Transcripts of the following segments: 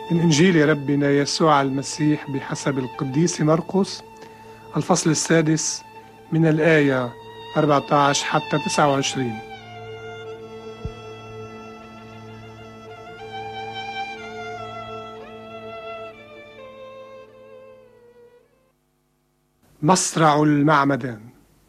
من إنجيل ربنا يسوع المسيح بحسب القديس مرقس، الفصل السادس من الآية 14 حتى 29. مصرع المعمدان.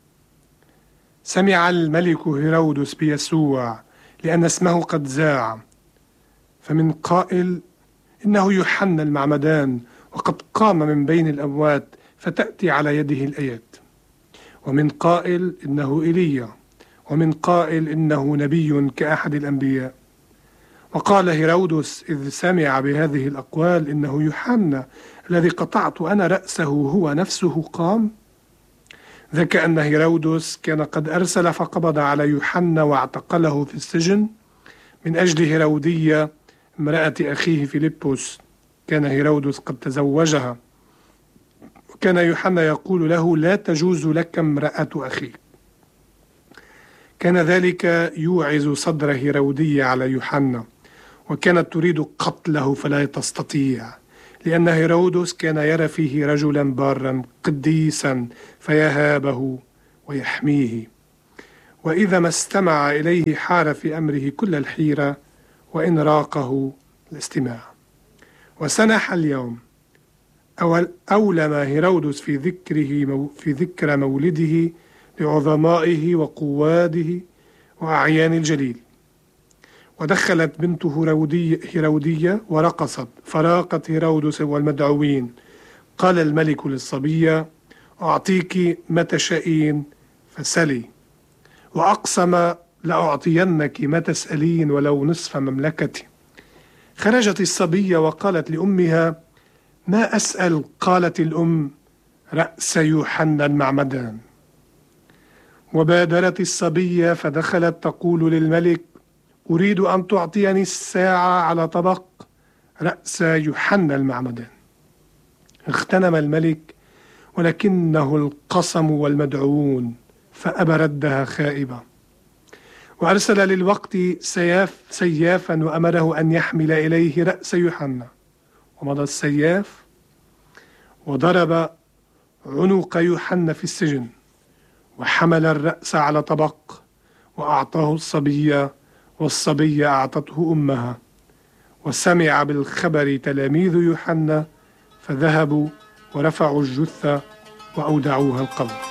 سمع الملك هيرودس بيسوع لأن اسمه قد ذاع، فمن قائل إنه يوحنا المعمدان وقد قام من بين الأموات فتأتي على يده الآيات، ومن قائل إنه إيليا، ومن قائل إنه نبي كأحد الأنبياء. وقال هيرودس إذ سمع بهذه الأقوال إنه يوحنا الذي قطعت أنا رأسه هو نفسه قام. ذاك أن هيرودس كان قد أرسل فقبض على يوحنا واعتقله في السجن من أجل هيرودية امرأة أخيه فيلبس، كان هيرودس قد تزوجها، وكان يوحنا يقول له لا تجوز لك امرأة أخيك. كان ذلك يوعز صدر هيرودية على يوحنا، وكانت تريد قتله فلا تستطيع، لأن هيرودس كان يرى فيه رجلا بارا قديسا فيهابه ويحميه، وإذا ما استمع إليه حار في أمره كل الحيرة وإن راقه الاستماع. وسنح اليوم أولم هيرودس في ذكر مولده لعظمائه وقواده وأعيان الجليل. ودخلت بنته هيرودية ورقصت، فراقت هيرودس والمدعوين. قال الملك للصبية أعطيك ما تشائين فسلي، وأقسم لأعطينك ما تسألين ولو نصف مملكتي. خرجت الصبية وقالت لأمها ما أسأل؟ قالت الأم رأس يوحنا المعمدان. وبادرت الصبية فدخلت تقول للملك أريد أن تعطيني الساعة على طبق رأس يوحنا المعمدان. اغتنم الملك، ولكنه القسم والمدعوون، فأبى ردها خائبة. وأرسل للوقت سيافا وأمره أن يحمل إليه رأس يوحنا. ومضى السياف وضرب عنق يوحنا في السجن، وحمل الرأس على طبق وأعطاه الصبية، والصبية أعطته أمها. وسمع بالخبر تلاميذ يوحنا، فذهبوا ورفعوا الجثة وأودعوها القبر.